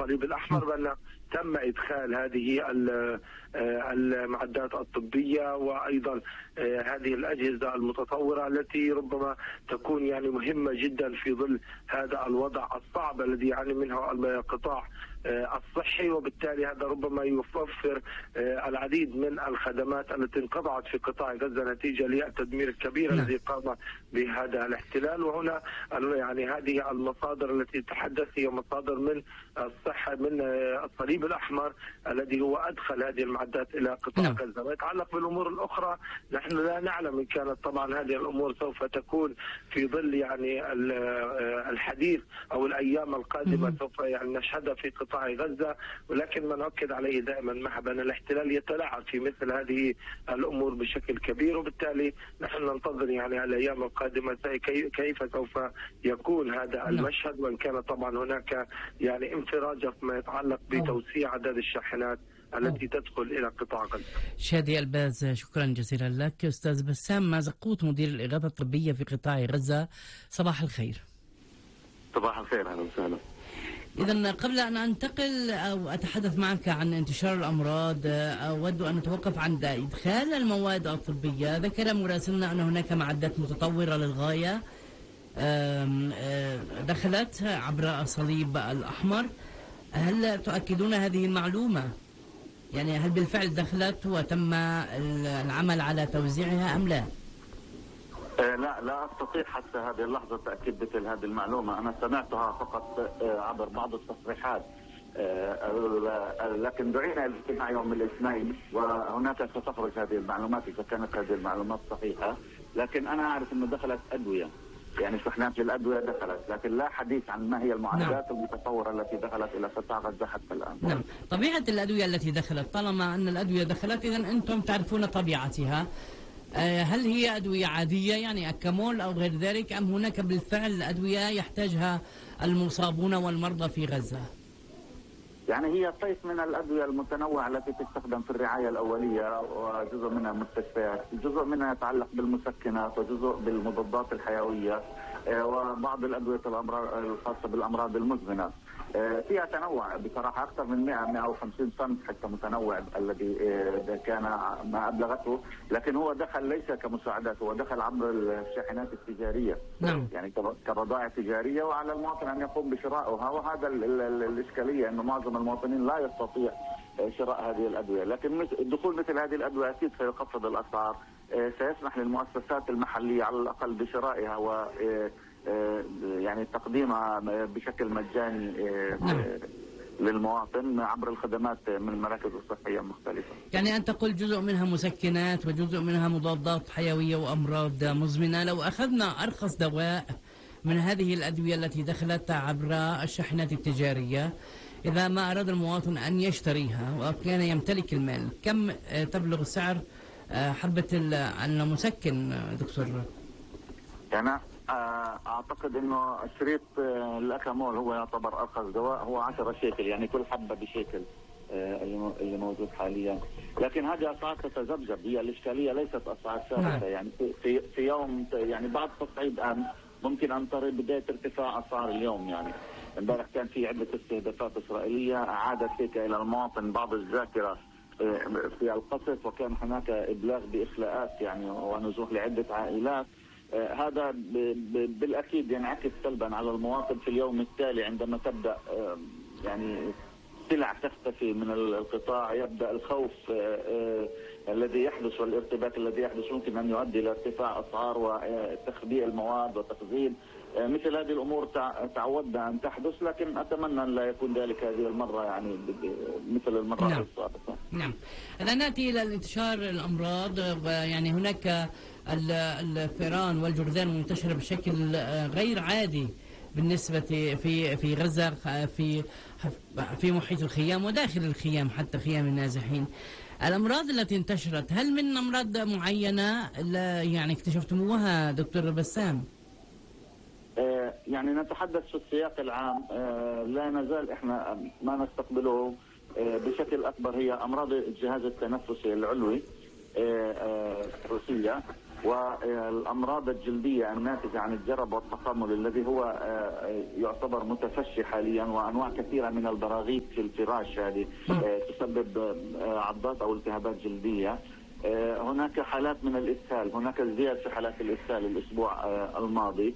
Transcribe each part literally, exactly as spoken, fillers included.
الصليب الأحمر بأن تم إدخال هذه المعدات الطبية وأيضا هذه الأجهزة المتطورة التي ربما تكون يعني مهمة جدا في ظل هذا الوضع الصعب الذي يعاني منه القطاع الصحي، وبالتالي هذا ربما يوفر العديد من الخدمات التي انقطعت في قطاع غزة نتيجة للتدمير الكبير الذي قام بهذا الاحتلال. وهنا يعني هذه المصادر التي تحدث هي مصادر من الصحة من الصليب الأحمر الذي هو أدخل هذه المعدات إلى قطاع غزة. ويتعلق بالأمور الأخرى نحن لا نعلم إن كانت طبعا هذه الأمور سوف تكون في ظل يعني الحديث أو الأيام القادمة سوف يعني نشهدها في قطاع غزة، ولكن ما نؤكد عليه دائما محب أن الاحتلال يتلاعب في مثل هذه الأمور بشكل كبير، وبالتالي نحن ننتظر يعني الأيام القادمة كيف سوف يكون هذا المشهد، وإن كان طبعا هناك يعني انفراجة فيما يتعلق بتوسيع عدد الشاحنات التي تدخل إلى قطاع غزة. شادي الباز، شكرا جزيلا لك. أستاذ بسام مازقوط، مدير الإغاثة الطبية في قطاع غزة، صباح الخير. صباح الخير، أهلا وسهلا. إذا قبل أن أنتقل أو أتحدث معك عن انتشار الأمراض، أود أن نتوقف عند إدخال المواد الطبية. ذكر مراسلنا أن هناك معدات متطورة للغاية دخلت عبر الصليب الأحمر. هل تؤكدون هذه المعلومة؟ يعني هل بالفعل دخلت وتم العمل على توزيعها أم لا؟ لا لا استطيع حتى هذه اللحظة تأكيد مثل هذه المعلومة. أنا سمعتها فقط عبر بعض التصريحات، لكن دعينا الاجتماع يوم الاثنين وهناك ستخرج هذه المعلومات إذا كانت هذه المعلومات صحيحة. لكن أنا أعرف أنه دخلت أدوية، يعني شحنات للأدوية دخلت، لكن لا حديث عن ما هي المعدات نعم. المتطورة التي دخلت إلى قطاع غزة حتى الآن. نعم. طبيعة الأدوية التي دخلت، طالما أن الأدوية دخلت إذا أنتم تعرفون طبيعتها. هل هي أدوية عادية يعني أكامول أو غير ذلك، أم هناك بالفعل أدوية يحتاجها المصابون والمرضى في غزة؟ يعني هي طيف من الأدوية المتنوعة التي تستخدم في الرعاية الأولية، وجزء منها مستشفيات، جزء منها يتعلق بالمسكنات، وجزء بالمضادات الحيوية، وبعض الأدوية الأمراض الخاصة بالأمراض المزمنة. فيها تنوع بصراحة، أكثر من مئة مئة وخمسين صنف حتى متنوع الذي كان ما أبلغته، لكن هو دخل ليس كمساعدات، هو دخل عبر الشاحنات التجارية نعم. يعني كبضائع تجارية، وعلى المواطن أن يقوم بشرائها. وهذا الإشكالية أنه معظم المواطنين لا يستطيع شراء هذه الأدوية، لكن دخول مثل هذه الأدوية أكيد سيخفض الأسعار، سيسمح للمؤسسات المحلية على الأقل بشرائها و يعني تقديمها بشكل مجاني للمواطن عبر الخدمات من المراكز الصحية المختلفة. يعني أنت تقول جزء منها مسكنات وجزء منها مضادات حيوية وأمراض مزمنة. لو أخذنا أرخص دواء من هذه الأدوية التي دخلت عبر الشاحنات التجارية، إذا ما أراد المواطن أن يشتريها وكان يمتلك المال، كم تبلغ سعر حبة المسكن دكتور؟ يعني اعتقد انه شريط الاكامول هو يعتبر ارخص دواء، هو عشرة شيكل، يعني كل حبه بشيكل اللي موجود حاليا. لكن هذه اسعار تتذبذب، هي الاشكاليه ليست اسعار ثابته. يعني في في يوم يعني بعد تصعيد امس ممكن ان ترى بدايه ارتفاع اسعار اليوم. يعني امبارح كان في عده استهدافات اسرائيليه اعادت هيك الى المواطن بعض الذاكره في القصف، وكان هناك ابلاغ باخلاءات يعني ونزوح لعده عائلات. آه هذا بالأكيد ينعكس سلبا على المواطن في اليوم التالي، عندما تبدأ آه يعني سلع تختفي من القطاع، يبدأ الخوف آه آه الذي يحدث والارتباك الذي يحدث ممكن أن يؤدي إلى ارتفاع أسعار وتخبئ المواد وتخزين. آه مثل هذه الأمور تعودنا أن تحدث، لكن أتمنى أن لا يكون ذلك هذه المرة يعني مثل المرة نعم. السابقة. نعم. الآن نأتي إلى انتشار الأمراض، يعني هناك الفئران والجرذان منتشرة بشكل غير عادي بالنسبة في في غزة، في في محيط الخيام وداخل الخيام حتى خيام النازحين. الأمراض التي انتشرت، هل من أمراض معينة يعني اكتشفتموها دكتور بسام؟ آه يعني نتحدث في السياق العام، آه لا نزال احنا ما نستقبله آه بشكل أكبر هي أمراض الجهاز التنفسي العلوي الروسية. والأمراض الجلدية الناتجة عن الجرب والتقمل الذي هو يعتبر متفشي حاليا، وأنواع كثيرة من البراغيث في الفراش هذه تسبب عضات أو التهابات جلدية. هناك حالات من الإسهال، هناك ازدياد في حالات الإسهال الأسبوع الماضي،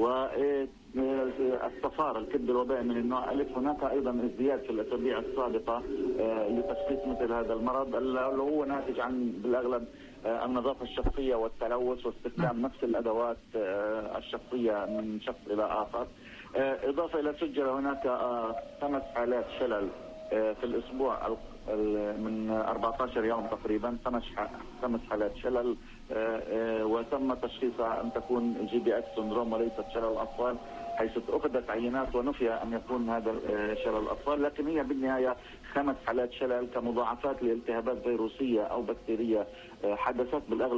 والصفار الكبد الوبائي من النوع ألف هناك أيضا ازدياد في الأسابيع السابقة لتشخيص مثل هذا المرض اللي هو ناتج عن بالأغلب النظافة الشخصية والتلوث واستخدام نفس الأدوات الشخصية من شخص إلى آخر. إضافة إلى سجل هناك خمس حالات شلل في الأسبوع من أربعة عشر يوم تقريبا، خمس خمس حالات شلل، وتم تشخيصها أن تكون جي بي إكس سندروم وليست شلل الأطفال، حيث أخذت عينات ونفي أن يكون هذا شلل الأطفال، لكن هي بالنهاية خمس حالات شلل كمضاعفات لالتهابات فيروسية أو بكتيرية حدثت بالأغلب